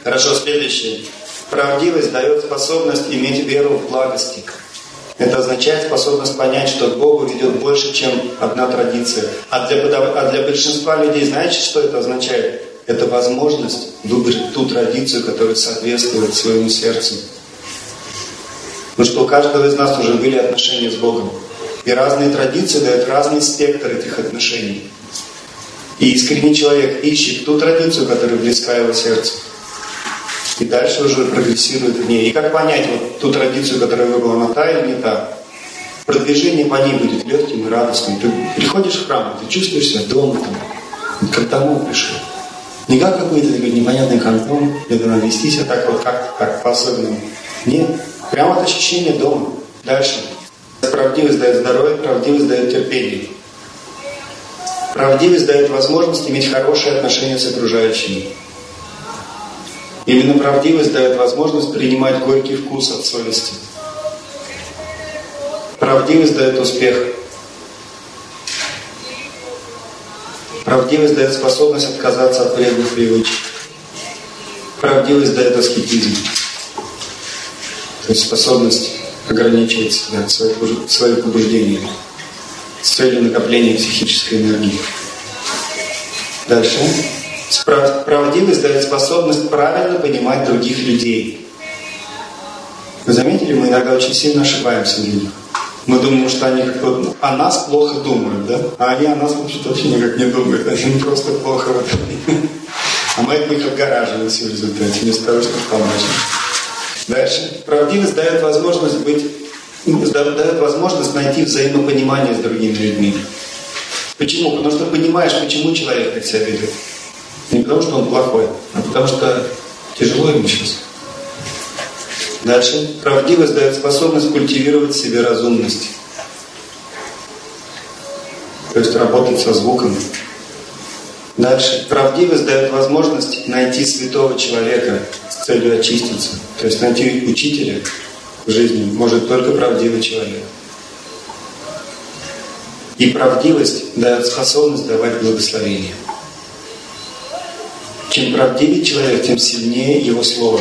Хорошо, следующее. Правдивость дает способность иметь веру в благости. Это означает способность понять, что к Богу ведет больше, чем одна традиция. А для большинства людей, знаете, что это означает? Это возможность выбрать ту традицию, которая соответствует своему сердцу. Потому что у каждого из нас уже были отношения с Богом. И разные традиции дают разный спектр этих отношений. И искренний человек ищет ту традицию, которая близка его сердцу. И дальше уже прогрессирует в ней. И как понять вот ту традицию, которая выбрала, она та или не та? Продвижение по ней будет легким и радостным. Ты приходишь в храм, ты чувствуешь себя дома, там, как домой пришел. Не как какой-то такой непонятный кантон, где надо вести себя так вот, как по-особенному. Нет, прямо от ощущения дома. Дальше. Правдивость дает здоровье, правдивость дает терпение. Правдивость дает возможность иметь хорошие отношения с окружающими. Именно правдивость дает возможность принимать горький вкус от совести. Правдивость дает успех. Правдивость дает способность отказаться от вредных привычек. Правдивость дает аскетизм. То есть способность ограничивать себя, свои побуждения с целью накопления психической энергии. Дальше. Правдивость дает способность правильно понимать других людей. Вы заметили, мы иногда очень сильно ошибаемся в людях. Мы думаем, что они о нас плохо думают, да? А они о нас вообще-то вообще никак не думают. Они просто плохо в этом. А мы от них отгораживаемся в результате, вместо того, чтобы помочь. Дальше. Правдивость дает возможность дает возможность найти взаимопонимание с другими людьми. Почему? Потому что понимаешь, почему человек так себя ведет. Не потому, что он плохой, а потому что тяжело ему сейчас. Дальше. Правдивость дает способность культивировать в себе разумность. То есть работать со звуком. Дальше. Правдивость дает возможность найти святого человека с целью очиститься. То есть найти учителя в жизни может только правдивый человек. И правдивость дает способность давать благословение. Чем правдивее человек, тем сильнее его слово.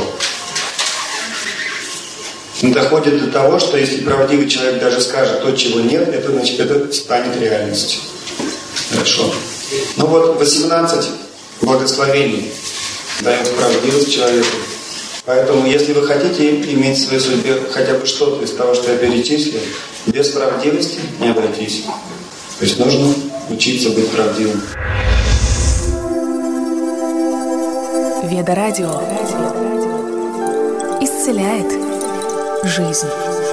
Он доходит до того, что если правдивый человек даже скажет то, чего нет, это значит, это станет реальностью. Хорошо. Ну вот 18 благословений дает правдивость человеку. Поэтому, если вы хотите иметь в своей судьбе хотя бы что-то из того, что я перечислил, без правдивости не обойтись. То есть нужно учиться быть правдивым. Веда Радио исцеляет жизнь.